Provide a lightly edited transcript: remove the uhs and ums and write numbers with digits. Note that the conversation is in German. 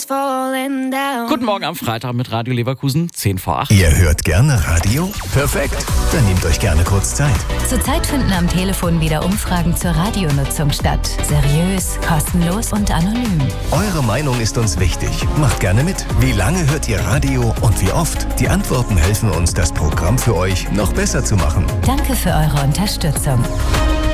falling down. Guten Morgen am Freitag mit Radio Leverkusen, 10 vor 8. Ihr hört gerne Radio? Perfekt. Dann nehmt euch gerne kurz Zeit. Zurzeit finden am Telefon wieder Umfragen zur Radionutzung statt. Seriös, kostenlos und anonym. Eure Meinung ist uns wichtig. Macht gerne mit. Wie lange hört ihr Radio und wie oft? Die Antworten helfen uns, das Programm für euch noch besser zu machen. Danke für eure Unterstützung.